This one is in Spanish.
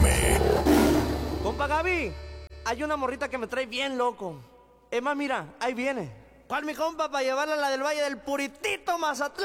Compa Gaby, hay una morrita que me trae bien loco. Es más, mira, ahí viene. ¿Cuál mi compa para llevarla a la del Valle del Puritito Mazatlán?